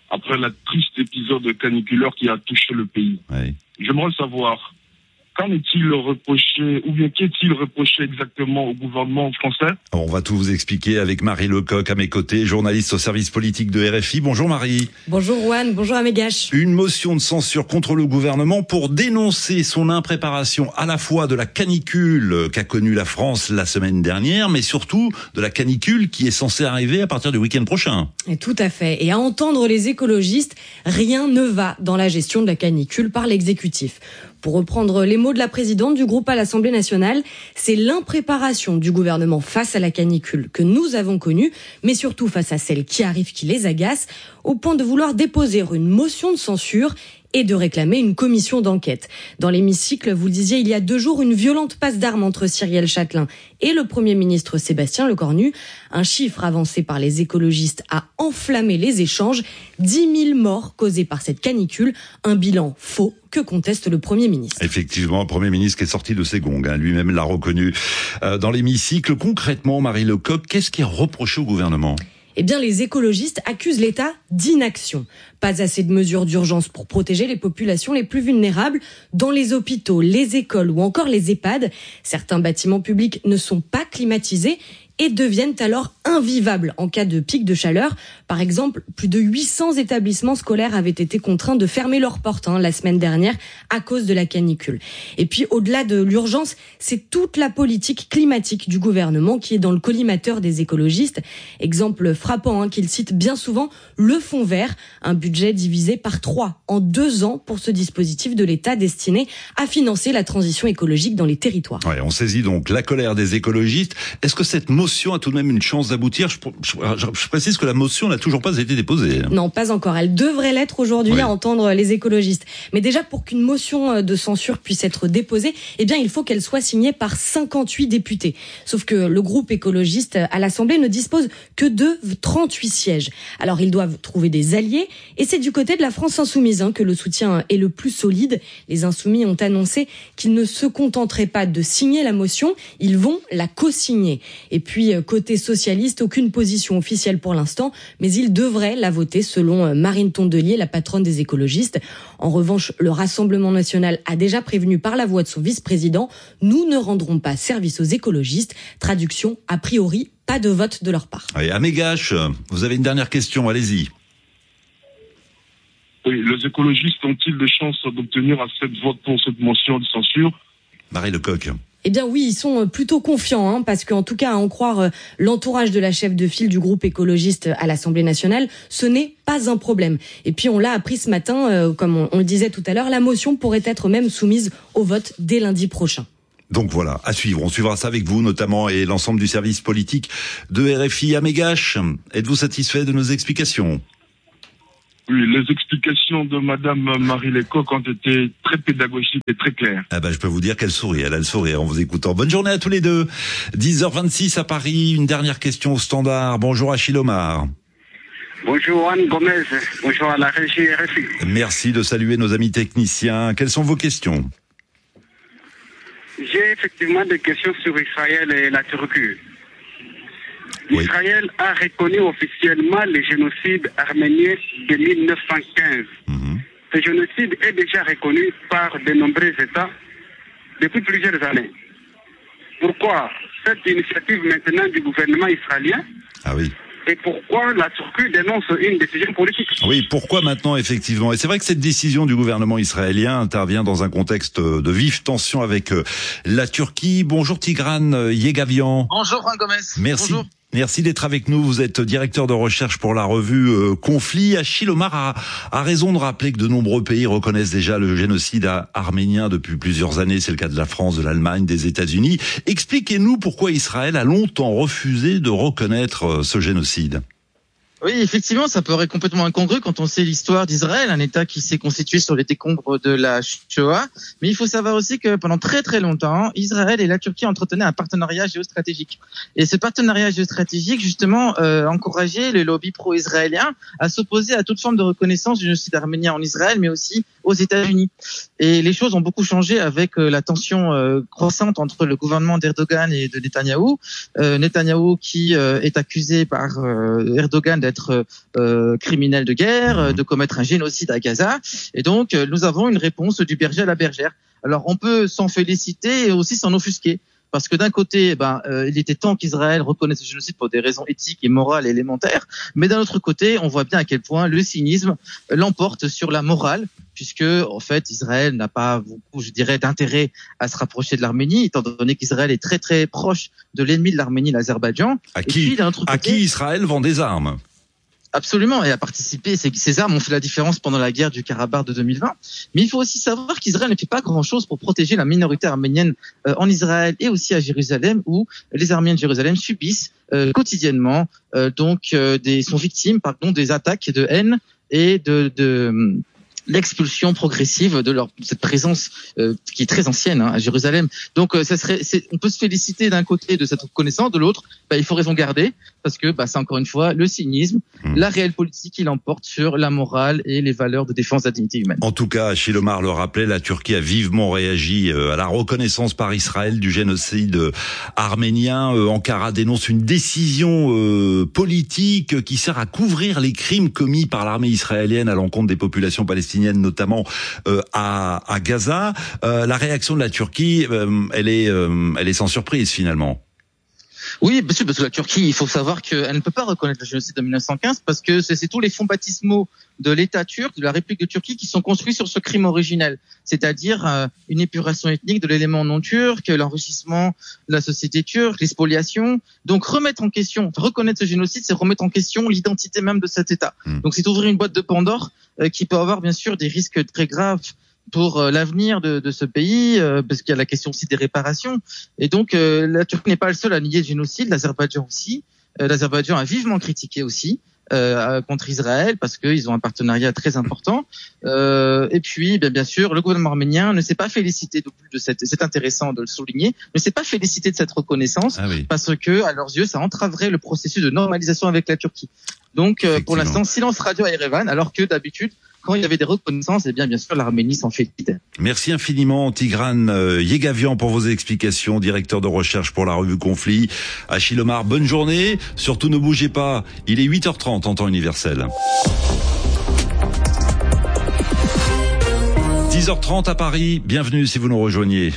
après la triste épisode caniculaire qui a touché le pays. Oui. J'aimerais savoir, qu'en est-il reproché, ou bien qu'est-il reproché exactement au gouvernement français? On va tout vous expliquer avec Marie Lecoq à mes côtés, journaliste au service politique de R F I. Bonjour Marie. Bonjour Juan, bonjour Amégache. Une motion de censure contre le gouvernement pour dénoncer son impréparation à la fois de la canicule qu'a connue la France la semaine dernière, mais surtout de la canicule qui est censée arriver à partir du week-end prochain. Et tout à fait. Et à entendre les écologistes, rien ne va dans la gestion de la canicule par l'exécutif. Pour reprendre les mots de la présidente du groupe à l'Assemblée nationale, c'est l'impréparation du gouvernement face à la canicule que nous avons connue, mais surtout face à celle qui arrive qui les agace, au point de vouloir déposer une motion de censure et de réclamer une commission d'enquête. Dans l'hémicycle, vous le disiez, il y a deux jours, une violente passe d'armes entre Cyrielle Châtelain et le Premier ministre Sébastien Lecornu. Un chiffre avancé par les écologistes a enflammé les échanges. dix mille morts causés par cette canicule, un bilan faux que conteste le Premier ministre. Effectivement, un Premier ministre qui est sorti de ses gonds, hein, lui-même l'a reconnu. Euh, dans l'hémicycle, concrètement, Marie Lecoq, qu'est-ce qui est reproché au gouvernement ? Eh bien, les écologistes accusent l'État d'inaction. Pas assez de mesures d'urgence pour protéger les populations les plus vulnérables dans les hôpitaux, les écoles ou encore les EHPAD. Certains bâtiments publics ne sont pas climatisés et deviennent alors invivables en cas de pic de chaleur. Par exemple, plus de huit cents établissements scolaires avaient été contraints de fermer leurs portes hein, la semaine dernière à cause de la canicule. Et puis, au-delà de l'urgence, c'est toute la politique climatique du gouvernement qui est dans le collimateur des écologistes. Exemple frappant hein, qu'ils citent bien souvent, le fonds vert, un budget divisé par trois en deux ans pour ce dispositif de l'État destiné à financer la transition écologique dans les territoires. Ouais, on saisit donc la colère des écologistes. Est-ce que cette motion a tout de même une chance d'aboutir? je, je, je précise que la motion n'a toujours pas été déposée. Non, pas encore. Elle devrait l'être aujourd'hui oui. à entendre les écologistes. Mais déjà, pour qu'une motion de censure puisse être déposée, eh bien, il faut qu'elle soit signée par cinquante-huit députés. Sauf que le groupe écologiste à l'Assemblée ne dispose que de trente-huit sièges. Alors, ils doivent trouver des alliés. Et c'est du côté de la France insoumise hein, que le soutien est le plus solide. Les insoumis ont annoncé qu'ils ne se contenteraient pas de signer la motion, ils vont la co-signer. Et puis, côté socialiste, aucune position officielle pour l'instant, mais ils devraient la voter selon Marine Tondelier, la patronne des écologistes. En revanche, le Rassemblement national a déjà prévenu par la voix de son vice-président, nous ne rendrons pas service aux écologistes. Traduction, a priori, pas de vote de leur part. Allez, Amégache, vous avez une dernière question, allez-y. Oui, les écologistes ont-ils des chances d'obtenir un sept votes pour cette motion de censure? Marie Lecoq. Eh bien oui, ils sont plutôt confiants, hein, parce qu'en tout cas, à en croire l'entourage de la chef de file du groupe écologiste à l'Assemblée nationale, ce n'est pas un problème. Et puis on l'a appris ce matin, euh, comme on, on le disait tout à l'heure, la motion pourrait être même soumise au vote dès lundi prochain. Donc voilà, à suivre. On suivra ça avec vous notamment et l'ensemble du service politique de R F I. Amégache, êtes-vous satisfait de nos explications ? Oui, les explications de Madame Marie Lecoq ont été très pédagogiques et très claires. Ah ben, je peux vous dire qu'elle sourit, elle a le sourire en vous écoutant. Bonne journée à tous les deux. dix heures vingt-six à Paris, une dernière question au standard. Bonjour Achille Omar. Bonjour Juan Gomez, bonjour à la régie R F I. Merci de saluer nos amis techniciens. Quelles sont vos questions ? J'ai effectivement des questions sur Israël et la Turquie. Oui. Israël a reconnu officiellement le génocide arménien de mille neuf cent quinze. Mmh. Ce génocide est déjà reconnu par de nombreux États depuis plusieurs années. Pourquoi cette initiative maintenant du gouvernement israélien? Ah oui. Et pourquoi la Turquie dénonce une décision politique? Oui, pourquoi maintenant, effectivement? Et c'est vrai que cette décision du gouvernement israélien intervient dans un contexte de vive tension avec la Turquie. Bonjour Tigran Yegavian. Bonjour Juan Gomez. Merci. Bonjour. Merci d'être avec nous. Vous êtes directeur de recherche pour la revue euh, Conflit. Achille Omar a, a raison de rappeler que de nombreux pays reconnaissent déjà le génocide arménien depuis plusieurs années. C'est le cas de la France, de l'Allemagne, des États-Unis. Expliquez-nous pourquoi Israël a longtemps refusé de reconnaître euh, ce génocide. Oui, effectivement, ça paraît complètement incongru quand on sait l'histoire d'Israël, un État qui s'est constitué sur les décombres de la Shoah. Mais il faut savoir aussi que pendant très très longtemps, Israël et la Turquie entretenaient un partenariat géostratégique. Et ce partenariat géostratégique, justement, euh, encourageait le lobby pro-israélien à s'opposer à toute forme de reconnaissance du génocide arménien en Israël, mais aussi aux États-Unis. Et les choses ont beaucoup changé avec euh, la tension euh, croissante entre le gouvernement d'Erdogan et de Netanyahou. Euh, Netanyahou qui euh, est accusé par euh, Erdogan d'être euh, criminel de guerre, de commettre un génocide à Gaza. Et donc, euh, nous avons une réponse du berger à la bergère. Alors, on peut s'en féliciter et aussi s'en offusquer. Parce que d'un côté, ben, euh, il était temps qu'Israël reconnaisse ce génocide pour des raisons éthiques et morales et élémentaires. Mais d'un autre côté, on voit bien à quel point le cynisme l'emporte sur la morale, puisque en fait, Israël n'a pas beaucoup, je dirais, d'intérêt à se rapprocher de l'Arménie, étant donné qu'Israël est très très proche de l'ennemi de l'Arménie, l'Azerbaïdjan. À qui, et puis, d'un autre côté, à qui Israël vend des armes. Absolument, et à participer. Ces, ces armes ont fait la différence pendant la guerre du Karabakh de deux mille vingt. Mais il faut aussi savoir qu'Israël ne fait pas grand-chose pour protéger la minorité arménienne euh, en Israël et aussi à Jérusalem, où les Arméniens de Jérusalem subissent euh, quotidiennement, euh, donc euh, des, sont victimes, pardon, des attaques de haine et de, de l'expulsion progressive de leur cette présence euh, qui est très ancienne hein, à Jérusalem. Donc euh, ça serait, c'est, on peut se féliciter d'un côté de cette reconnaissance, de l'autre, bah, il faut raison garder parce que bah, c'est encore une fois le cynisme, mmh. la réelle politique qui l'emporte sur la morale et les valeurs de défense de la dignité humaine. En tout cas, Achille Omar le rappelait, la Turquie a vivement réagi euh, à la reconnaissance par Israël du génocide euh, arménien. Euh, Ankara dénonce une décision euh, politique qui sert à couvrir les crimes commis par l'armée israélienne à l'encontre des populations palestiniennes, notamment euh, à, à Gaza. Euh, la réaction de la Turquie, euh, elle est, euh, elle est sans surprise finalement. Oui, bien sûr, parce que la Turquie, il faut savoir qu'elle ne peut pas reconnaître le génocide de mille neuf cent quinze parce que c'est, c'est tous les fonds baptismaux de l'État turc, de la République de Turquie, qui sont construits sur ce crime originel, c'est-à-dire euh, une épuration ethnique de l'élément non turc, l'enrichissement de la société turque, l'expoliation. Donc remettre en question, reconnaître ce génocide, c'est remettre en question l'identité même de cet État. Mmh. Donc c'est ouvrir une boîte de Pandore euh, qui peut avoir bien sûr des risques très graves pour euh, l'avenir de, de ce pays, euh, parce qu'il y a la question aussi des réparations. Et donc, euh, la Turquie n'est pas le seul à nier le génocide, l'Azerbaïdjan aussi. Euh, L'Azerbaïdjan a vivement critiqué aussi euh, contre Israël, parce qu'ils ont un partenariat très important. Euh, et puis, bien, bien sûr, le gouvernement arménien ne s'est pas félicité de, de cette, c'est intéressant de le souligner, ne s'est pas félicité de cette reconnaissance, ah oui. parce que, à leurs yeux, ça entraverait le processus de normalisation avec la Turquie. Donc, euh, pour l'instant, silence radio à Erevan, alors que d'habitude, quand il y avait des reconnaissances, eh bien, bien sûr, l'Arménie s'en félicitait. Merci infiniment, Tigran euh, Yegavian, pour vos explications, directeur de recherche pour la revue Conflit. Achille Omar, bonne journée. Surtout, ne bougez pas. Il est huit heures trente en temps universel. dix heures trente à Paris. Bienvenue si vous nous rejoignez.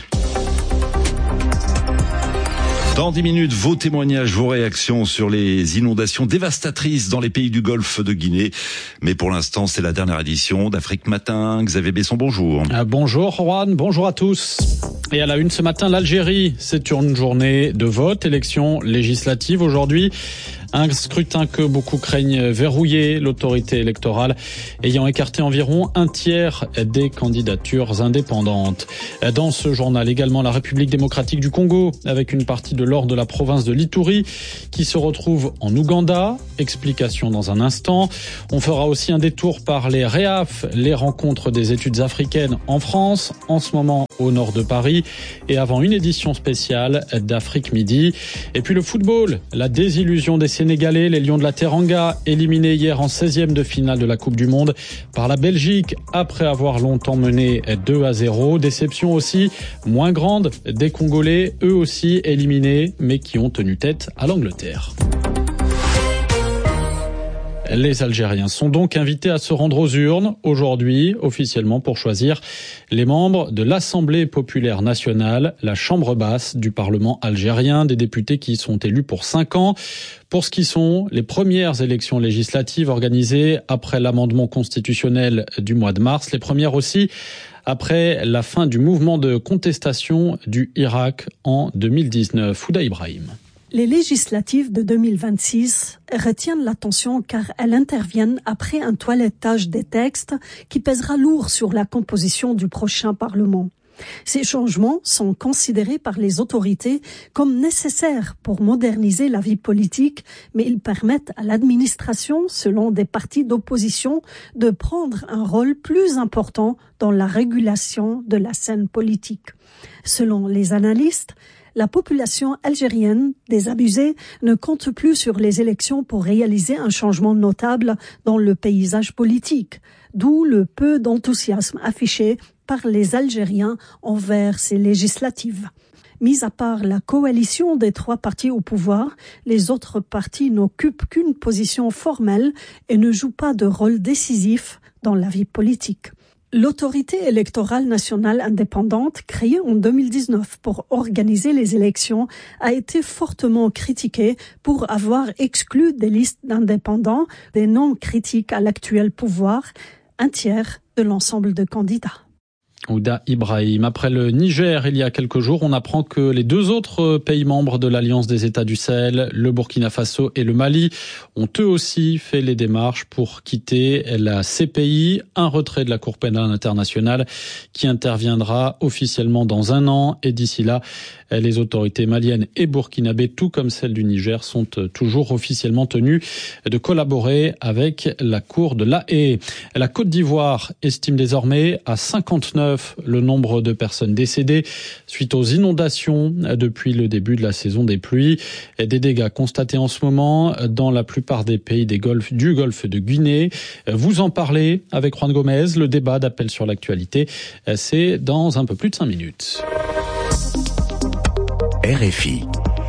Dans dix minutes, vos témoignages, vos réactions sur les inondations dévastatrices dans les pays du Golfe de Guinée. Mais pour l'instant, c'est la dernière édition d'Afrique Matin. Xavier Besson, bonjour. Euh, bonjour Juan, bonjour à tous. Et à la une ce matin, l'Algérie. C'est une journée de vote, élection législative aujourd'hui. Un scrutin que beaucoup craignent verrouillé, l'autorité électorale ayant écarté environ un tiers des candidatures indépendantes. Dans ce journal également, la République démocratique du Congo, avec une partie de l'or de la province de l'Ituri qui se retrouve en Ouganda. Explication dans un instant. On fera aussi un détour par les REAF, les rencontres des études africaines en France, en ce moment au nord de Paris, et avant une édition spéciale d'Afrique Midi. Et puis le football, la désillusion des Sénégalais, les Lions de la Teranga, éliminés hier en seizième de finale de la Coupe du Monde par la Belgique, après avoir longtemps mené deux à zéro. Déception aussi moins grande des Congolais, eux aussi éliminés, mais qui ont tenu tête à l'Angleterre. Les Algériens sont donc invités à se rendre aux urnes aujourd'hui, officiellement, pour choisir les membres de l'Assemblée populaire nationale, la chambre basse du Parlement algérien, des députés qui sont élus pour cinq ans. Pour ce qui sont les premières élections législatives organisées après l'amendement constitutionnel du mois de mars, les premières aussi après la fin du mouvement de contestation du Irak en deux mille dix-neuf. Houda Ibrahim. Les législatives de deux mille vingt-six retiennent l'attention car elles interviennent après un toilettage des textes qui pèsera lourd sur la composition du prochain Parlement. Ces changements sont considérés par les autorités comme nécessaires pour moderniser la vie politique, mais ils permettent à l'administration, selon des partis d'opposition, de prendre un rôle plus important dans la régulation de la scène politique. Selon les analystes, La population algérienne désabusée ne compte plus sur les élections pour réaliser un changement notable dans le paysage politique, d'où le peu d'enthousiasme affiché par les Algériens envers ces législatives. Mis à part la coalition des trois partis au pouvoir, les autres partis n'occupent qu'une position formelle et ne jouent pas de rôle décisif dans la vie politique. L'autorité électorale nationale indépendante, créée en deux mille dix-neuf pour organiser les élections, a été fortement critiquée pour avoir exclu des listes d'indépendants des noms critiques à l'actuel pouvoir, un tiers de l'ensemble de candidats. Ouda Ibrahim. Après le Niger, il y a quelques jours, on apprend que les deux autres pays membres de l'Alliance des États du Sahel, le Burkina Faso et le Mali, ont eux aussi fait les démarches pour quitter la C P I, un retrait de la Cour pénale internationale qui interviendra officiellement dans un an. Et d'ici là, les autorités maliennes et burkinabées, tout comme celles du Niger, sont toujours officiellement tenues de collaborer avec la Cour de La Haye. La Côte d'Ivoire estime désormais à cinquante-neuf le nombre de personnes décédées suite aux inondations depuis le début de la saison des pluies. Des dégâts constatés en ce moment dans la plupart des pays des golfs, du golfe de Guinée. Vous en parlez avec Juan Gomez. Le débat d'appel sur l'actualité, c'est dans un peu plus de cinq minutes. R F I.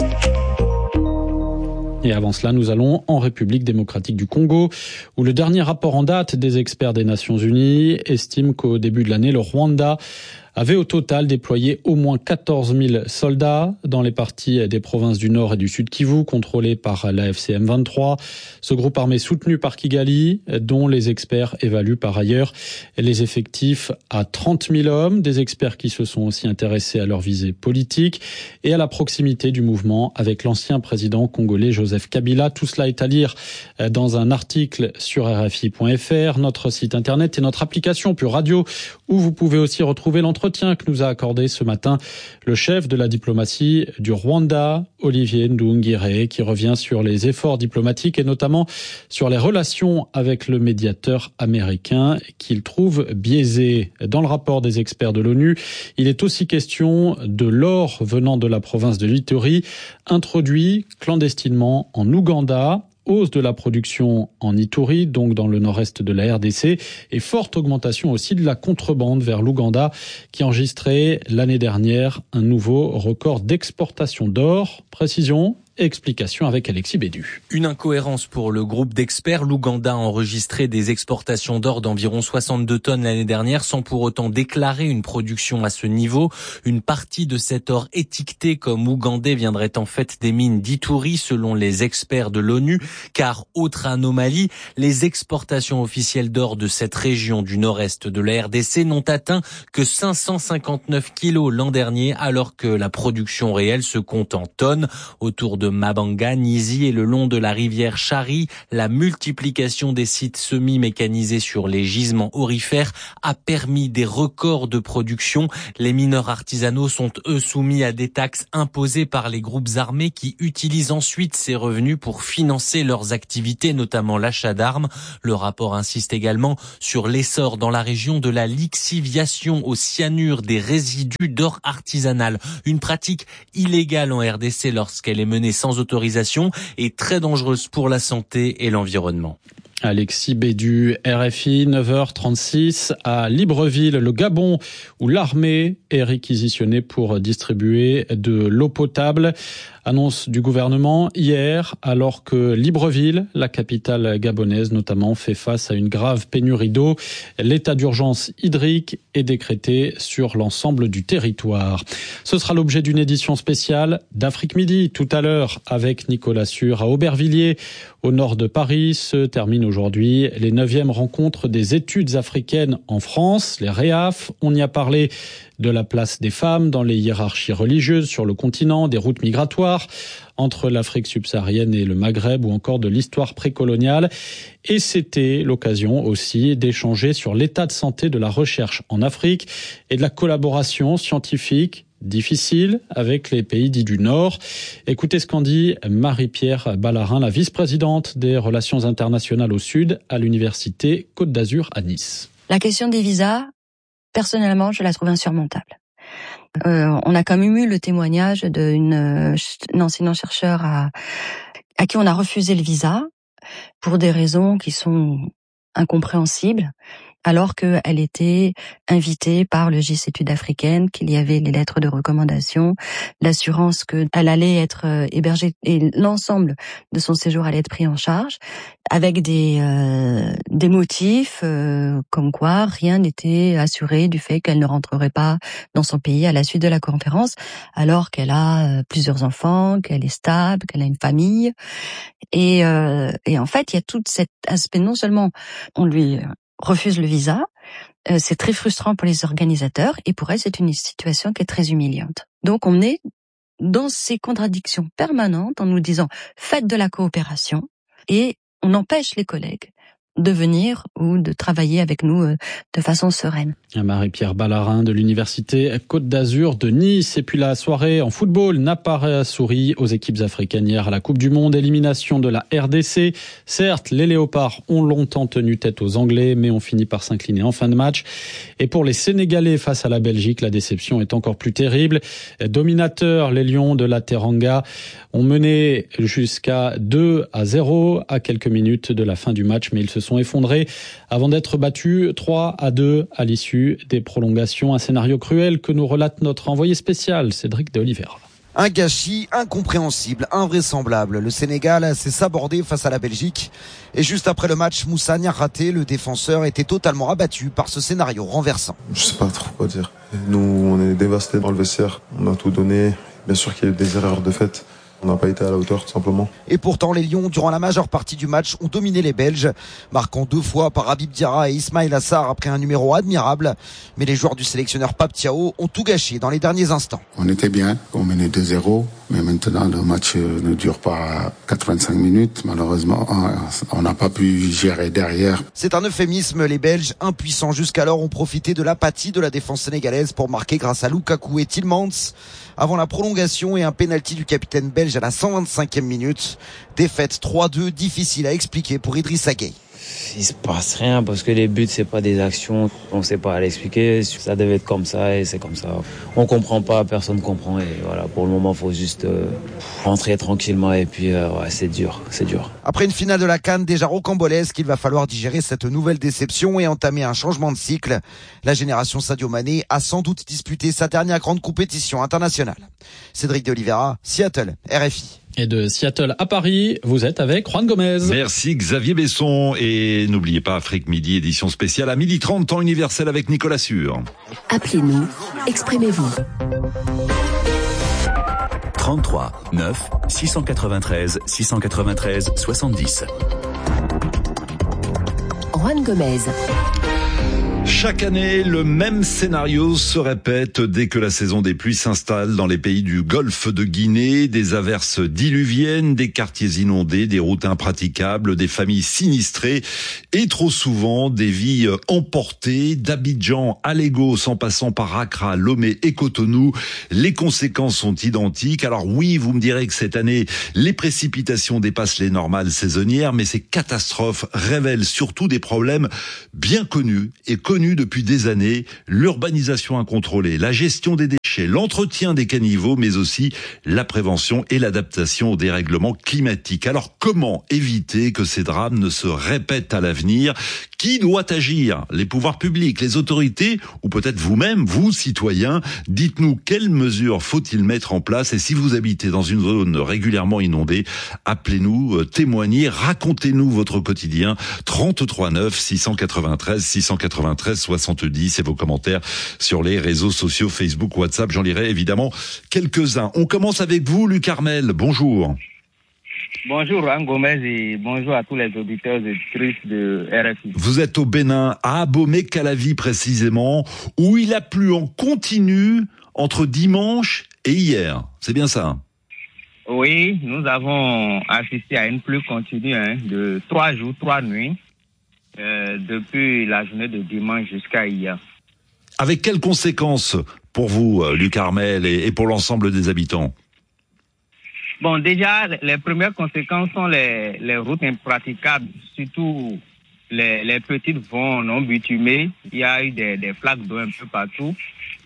Et avant cela, nous allons en République démocratique du Congo, où le dernier rapport en date des experts des Nations Unies estime qu'au début de l'année, le Rwanda avait au total déployé au moins quatorze mille soldats dans les parties des provinces du Nord et du Sud Kivu, contrôlées par l'A F C M vingt-trois. Ce groupe armé soutenu par Kigali, dont les experts évaluent par ailleurs les effectifs à trente mille hommes, des experts qui se sont aussi intéressés à leur visée politique et à la proximité du mouvement avec l'ancien président congolais Joseph Kabila. Tout cela est à lire dans un article sur R F I point F R, notre site internet et notre application Pure Radio, où vous pouvez aussi retrouver l'entretien que nous a accordé ce matin le chef de la diplomatie du Rwanda, Olivier Nduhungirehe, qui revient sur les efforts diplomatiques et notamment sur les relations avec le médiateur américain qu'il trouve biaisé. Dans le rapport des experts de l'ONU, il est aussi question de l'or venant de la province de l'Ituri, introduit clandestinement en Ouganda. Hausse de la production en Ituri, donc dans le nord-est de la R D C, et forte augmentation aussi de la contrebande vers l'Ouganda, qui enregistrait l'année dernière un nouveau record d'exportation d'or. Précision, explication avec Alexis Bédu. Une incohérence pour le groupe d'experts. L'Ouganda a enregistré des exportations d'or d'environ soixante-deux tonnes l'année dernière sans pour autant déclarer une production à ce niveau. Une partie de cet or étiqueté comme ougandais viendrait en fait des mines d'Ituri selon les experts de l'ONU, car autre anomalie, les exportations officielles d'or de cette région du nord-est de la R D C n'ont atteint que cinq cent cinquante-neuf kilos l'an dernier, alors que la production réelle se compte en tonnes. Autour de de Mabanga, Nizi et le long de la rivière Chari, la multiplication des sites semi-mécanisés sur les gisements aurifères a permis des records de production. Les mineurs artisanaux sont eux soumis à des taxes imposées par les groupes armés qui utilisent ensuite ces revenus pour financer leurs activités, notamment l'achat d'armes. Le rapport insiste également sur l'essor dans la région de la lixiviation au cyanure des résidus d'or artisanal, une pratique illégale en R D C lorsqu'elle est menée sans autorisation et très dangereuse pour la santé et l'environnement. Alexis Bédu, R F I, neuf heures trente-six, à Libreville, le Gabon, où l'armée est réquisitionnée pour distribuer de l'eau potable. Annonce du gouvernement hier, alors que Libreville, la capitale gabonaise notamment, fait face à une grave pénurie d'eau. L'état d'urgence hydrique est décrété sur l'ensemble du territoire. Ce sera l'objet d'une édition spéciale d'Afrique Midi tout à l'heure avec Nicolas Sûr à Aubervilliers, au nord de Paris. Se termine aujourd'hui les neuvièmes rencontres des études africaines en France, les REAF. On y a parlé de la place des femmes dans les hiérarchies religieuses sur le continent, des routes migratoires entre l'Afrique subsaharienne et le Maghreb ou encore de l'histoire précoloniale. Et c'était l'occasion aussi d'échanger sur l'état de santé de la recherche en Afrique et de la collaboration scientifique difficile avec les pays dits du Nord. Écoutez ce qu'en dit Marie-Pierre Ballarin, la vice-présidente des relations internationales au Sud à l'université Côte d'Azur à Nice. La question des visas, personnellement, je la trouve insurmontable. Euh, on a quand même eu le témoignage d'une enseignante-chercheur à, à qui on a refusé le visa pour des raisons qui sont incompréhensibles, alors qu'elle était invitée par le G I S Études africaines, qu'il y avait les lettres de recommandation, l'assurance qu'elle allait être hébergée et l'ensemble de son séjour allait être pris en charge, avec des euh, des motifs euh, comme quoi rien n'était assuré du fait qu'elle ne rentrerait pas dans son pays à la suite de la conférence, alors qu'elle a euh, plusieurs enfants, qu'elle est stable, qu'elle a une famille. Et, euh, et en fait, il y a tout cet aspect, non seulement on lui refuse le visa, euh, c'est très frustrant pour les organisateurs, et pour elle, c'est une situation qui est très humiliante. Donc, on est dans ces contradictions permanentes en nous disant « faites de la coopération » et on empêche les collègues de venir ou de travailler avec nous euh, de façon sereine. Marie-Pierre Ballarin de l'Université Côte d'Azur de Nice. Et puis la soirée en football n'a pas souri aux équipes africaines hier à la Coupe du Monde. Élimination de la R D C. Certes, les Léopards ont longtemps tenu tête aux Anglais, mais ont fini par s'incliner en fin de match. Et pour les Sénégalais face à la Belgique, la déception est encore plus terrible. Dominateurs, les Lions de la Teranga ont mené jusqu'à deux à zéro à quelques minutes de la fin du match, mais ils se sont effondrés avant d'être battus trois à deux à l'issue des prolongations. Un scénario cruel que nous relate notre envoyé spécial, Cédric de Oliveira. Un gâchis incompréhensible, invraisemblable. Le Sénégal s'est sabordé face à la Belgique. Et juste après le match, Moussa Niakhaté, le défenseur, était totalement abattu par ce scénario renversant. Je sais pas trop quoi dire. Nous, on est dévastés dans le vestiaire. On a tout donné. Bien sûr qu'il y a eu des erreurs de fait. On n'a pas été à la hauteur, tout simplement. Et pourtant, les Lions, durant la majeure partie du match, ont dominé les Belges, marquant deux fois par Habib Diarra et Ismaïla Sarr après un numéro admirable. Mais les joueurs du sélectionneur Pape Thiaw ont tout gâché dans les derniers instants. On était bien, on menait deux zéro, mais maintenant le match ne dure pas quatre-vingt-cinq minutes. Malheureusement, on n'a pas pu gérer derrière. C'est un euphémisme. Les Belges, impuissants jusqu'alors, ont profité de l'apathie de la défense sénégalaise pour marquer grâce à Lukaku et Tielemans avant la prolongation et un pénalty du capitaine belge à la cent vingt-cinquième minute. Défaite trois deux, difficile à expliquer pour Idrissa Gueye. Il se passe rien parce que les buts c'est pas des actions, on sait pas à l'expliquer, ça devait être comme ça et c'est comme ça. On comprend pas, personne comprend et voilà, pour le moment faut juste euh, rentrer tranquillement et puis euh, ouais, c'est dur, c'est dur. Après une finale de la CAN déjà rocambolesque, il va falloir digérer cette nouvelle déception et entamer un changement de cycle. La génération Sadio Mané a sans doute disputé sa dernière grande compétition internationale. Cédric de Oliveira, Seattle, R F I. Et de Seattle à Paris, vous êtes avec Juan Gomez. Merci Xavier Besson. Et n'oubliez pas Afrique Midi, édition spéciale à midi trente, temps universel avec Nicolas Sûr. Appelez-nous, exprimez-vous. trente-trois neuf six cent quatre-vingt-treize six cent quatre-vingt-treize soixante-dix. Juan Gomez. Chaque année, le même scénario se répète dès que la saison des pluies s'installe dans les pays du golfe de Guinée. Des averses diluviennes, des quartiers inondés, des routes impraticables, des familles sinistrées et trop souvent des vies emportées. D'Abidjan à Lagos en passant par Accra, Lomé et Cotonou, les conséquences sont identiques. Alors oui, vous me direz que cette année, les précipitations dépassent les normales saisonnières, mais ces catastrophes révèlent surtout des problèmes bien connus et connus depuis des années, l'urbanisation incontrôlée, la gestion des déchets, l'entretien des caniveaux, mais aussi la prévention et l'adaptation au dérèglement climatique. Alors comment éviter que ces drames ne se répètent à l'avenir ? Qui doit agir ? Les pouvoirs publics, les autorités ou peut-être vous-même, vous citoyens ? Dites-nous quelles mesures faut-il mettre en place et si vous habitez dans une zone régulièrement inondée, appelez-nous, témoignez, racontez-nous votre quotidien. trente-trois neuf six cent quatre-vingt-treize six cent quatre-vingt-treize soixante-dix et vos commentaires sur les réseaux sociaux Facebook, WhatsApp. J'en lirai évidemment quelques-uns. On commence avec vous, Luc Armel. Bonjour. Bonjour, Juan Gomez, et bonjour à tous les auditeurs et auditrices de R F I. Vous êtes au Bénin, à Abomey-Calavi précisément, où il a plu en continu entre dimanche et hier. C'est bien ça? Oui, nous avons assisté à une pluie continue hein, de trois jours, trois nuits, euh, depuis la journée de dimanche jusqu'à hier. Avec quelles conséquences pour vous, Luc Armel, et pour l'ensemble des habitants? Bon, déjà, les premières conséquences sont les, les routes impraticables, surtout les, les petites voies non bitumées. Il y a eu des, des flaques d'eau un peu partout.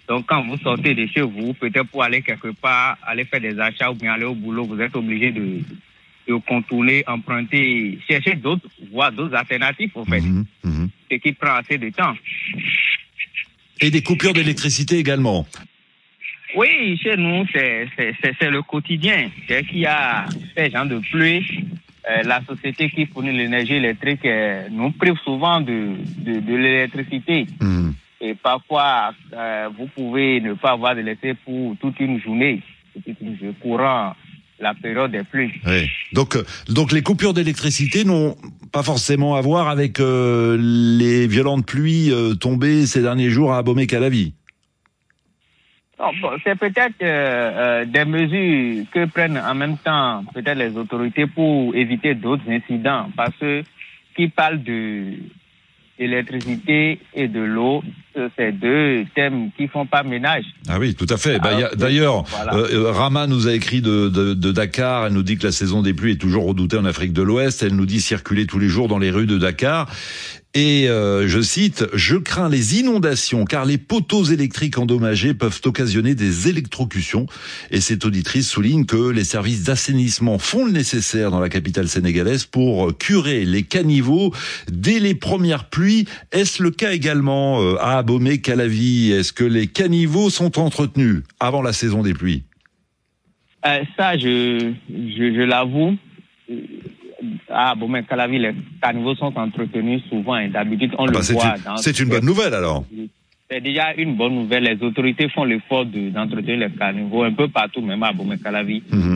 Donc, quand vous sortez de chez vous, peut-être pour aller quelque part, aller faire des achats ou bien aller au boulot, vous êtes obligé de, de contourner, emprunter, chercher d'autres voies, d'autres alternatives, en fait. Mmh, mmh. Ce qui prend assez de temps. Et des coupures d'électricité également. Oui, chez nous, c'est, c'est, c'est, c'est le quotidien. C'est qu'il y a ces gens de pluie. Euh, la société qui fournit l'énergie électrique euh, nous prive souvent de, de, de l'électricité. Mmh. Et parfois, euh, vous pouvez ne pas avoir d'électricité pour toute une journée, toute une journée courant la période des pluies. Oui. Donc, donc les coupures d'électricité n'ont pas forcément à voir avec euh, les violentes pluies euh, tombées ces derniers jours à Abomey-Calavi. Non, bon, c'est peut-être euh, euh, des mesures que prennent en même temps peut-être les autorités pour éviter d'autres incidents, parce que qui parle de l'électricité et de l'eau, c'est deux thèmes qui font pas ménage. Ah oui, tout à fait. Bah, y a, d'ailleurs, voilà. euh, Rama nous a écrit de, de, de Dakar. Elle nous dit que la saison des pluies est toujours redoutée en Afrique de l'Ouest. Elle nous dit circuler tous les jours dans les rues de Dakar. Et euh, je cite, « Je crains les inondations car les poteaux électriques endommagés peuvent occasionner des électrocutions. » Et cette auditrice souligne que les services d'assainissement font le nécessaire dans la capitale sénégalaise pour curer les caniveaux dès les premières pluies. Est-ce le cas également euh, à Abomey-Calavi? Est-ce que les caniveaux sont entretenus avant la saison des pluies? euh, Ça, je, je, je l'avoue. Ah, bon, mais Calavi, les caniveaux sont entretenus souvent, et d'habitude, on ah bah le voit. Une, dans c'est une bonne nouvelle, alors. C'est déjà une bonne nouvelle. Les autorités font l'effort de, d'entretenir les caniveaux un peu partout, même à Abomey-Calavi. Mmh.